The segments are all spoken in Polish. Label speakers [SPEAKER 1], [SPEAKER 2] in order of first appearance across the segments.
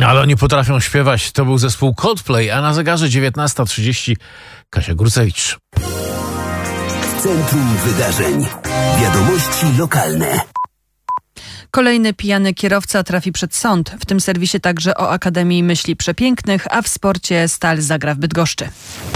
[SPEAKER 1] Ale oni potrafią śpiewać. To był zespół Coldplay, a na zegarze 19:30 Kasia Grucewicz.
[SPEAKER 2] Centrum Wydarzeń. Wiadomości lokalne.
[SPEAKER 3] Kolejny pijany kierowca trafi przed sąd. W tym serwisie także o Akademii Myśli Przepięknych, a w sporcie Stal zagra w Bydgoszczy.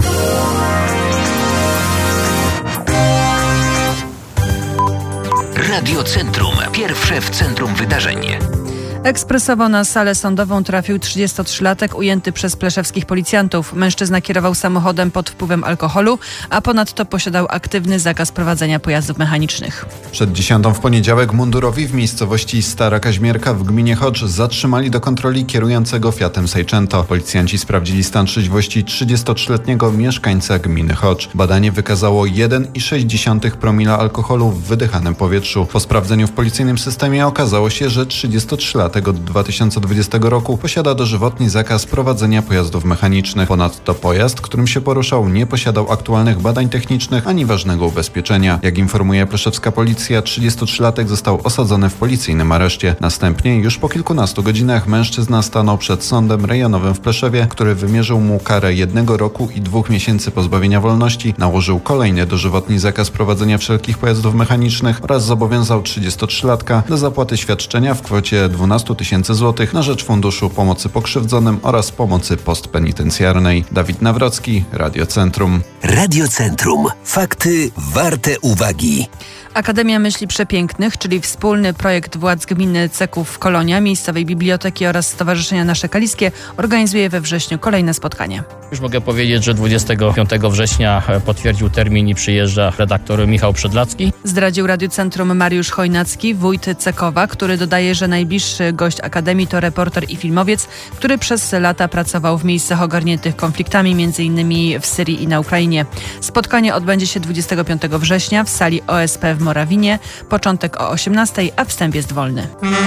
[SPEAKER 2] Radio Centrum. Pierwsze w centrum wydarzeń.
[SPEAKER 3] Ekspresowo na salę sądową trafił 33-latek ujęty przez pleszewskich policjantów. Mężczyzna kierował samochodem pod wpływem alkoholu, a ponadto posiadał aktywny zakaz prowadzenia pojazdów mechanicznych.
[SPEAKER 4] Przed 10 w poniedziałek mundurowi w miejscowości Stara Kaźmierka w gminie Chocz zatrzymali do kontroli kierującego Fiatem Seicento. Policjanci sprawdzili stan trzeźwości 33-letniego mieszkańca gminy Chocz. Badanie wykazało 1,6 promila alkoholu w wydychanym powietrzu. Po sprawdzeniu w policyjnym systemie okazało się, że 33-latek od 2020 roku posiada dożywotni zakaz prowadzenia pojazdów mechanicznych. Ponadto pojazd, którym się poruszał, nie posiadał aktualnych badań technicznych ani ważnego ubezpieczenia. Jak informuje pleszewska policja, 33-latek został osadzony w policyjnym areszcie. Następnie, już po kilkunastu godzinach, mężczyzna stanął przed sądem rejonowym w Pleszewie, który wymierzył mu karę 1 roku i 2 miesięcy pozbawienia wolności, nałożył kolejny dożywotni zakaz prowadzenia wszelkich pojazdów mechanicznych oraz zobowiązał 33-latka do zapłaty świadczenia w kwocie 12 000 złotych na rzecz Funduszu Pomocy Pokrzywdzonym oraz Pomocy Postpenitencjarnej. Dawid Nawrocki, Radio Centrum.
[SPEAKER 2] Radio Centrum. Fakty warte uwagi.
[SPEAKER 3] Akademia Myśli Przepięknych, czyli wspólny projekt władz gminy Ceków Kolonia, miejscowej biblioteki oraz Stowarzyszenia Nasze Kaliskie, organizuje we wrześniu kolejne spotkanie.
[SPEAKER 5] Już mogę powiedzieć, że 25 września potwierdził termin i przyjeżdża redaktor Michał Przedlacki.
[SPEAKER 3] Zdradził Radiu Centrum Mariusz Chojnacki, wójt Cekowa, który dodaje, że najbliższy gość Akademii to reporter i filmowiec, który przez lata pracował w miejscach ogarniętych konfliktami, m.in. w Syrii i na Ukrainie. Spotkanie odbędzie się 25 września w sali OSP w Morawinie. Początek o 18:00, a wstęp jest wolny.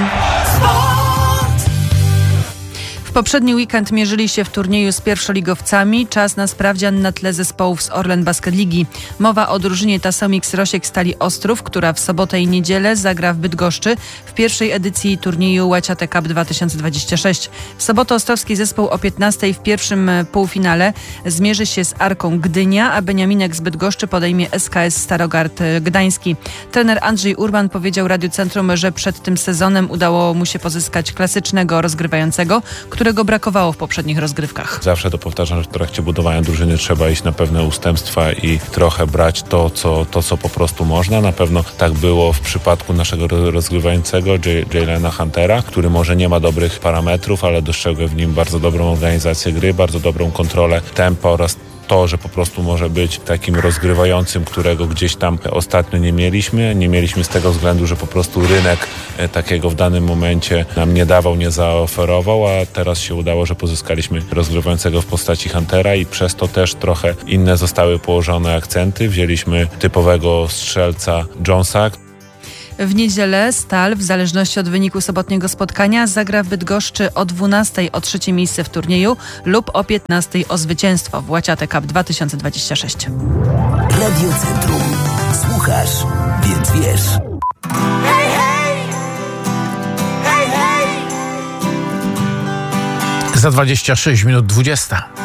[SPEAKER 3] W poprzedni weekend mierzyli się w turnieju z pierwszoligowcami. Czas na sprawdzian na tle zespołów z Orlen Basket Ligi. Mowa o drużynie Tasomix Rosiek Stali Ostrów, która w sobotę i niedzielę zagra w Bydgoszczy w pierwszej edycji turnieju Łaciate Cup 2026. W sobotę ostrowski zespół o 15:00 w pierwszym półfinale zmierzy się z Arką Gdynia, a Beniaminek z Bydgoszczy podejmie SKS Starogard Gdański. Trener Andrzej Urban powiedział Radiu Centrum, że przed tym sezonem udało mu się pozyskać klasycznego rozgrywającego, którego brakowało w poprzednich rozgrywkach.
[SPEAKER 6] Zawsze to powtarzam, że w trakcie budowania drużyny trzeba iść na pewne ustępstwa i trochę brać to, co po prostu można. Na pewno tak było w przypadku naszego rozgrywającego Jaylena Huntera, który może nie ma dobrych parametrów, ale dostrzegłem w nim bardzo dobrą organizację gry, bardzo dobrą kontrolę tempa oraz to, że po prostu może być takim rozgrywającym, którego gdzieś tam ostatnio nie mieliśmy. Nie mieliśmy z tego względu, że po prostu rynek takiego w danym momencie nam nie dawał, nie zaoferował, a teraz się udało, że pozyskaliśmy rozgrywającego w postaci Huntera i przez to też trochę inne zostały położone akcenty. Wzięliśmy typowego strzelca Jonesa.
[SPEAKER 3] W niedzielę Stal, w zależności od wyniku sobotniego spotkania, zagra w Bydgoszczy o 12:00 o 3. miejsce w turnieju lub o 15:00 o zwycięstwo w Łaciate Cup 2026.
[SPEAKER 2] Radio Centrum. Słuchasz, więc wiesz.
[SPEAKER 7] Hej, hej! Hej, hej!
[SPEAKER 1] Za 26 minut 20.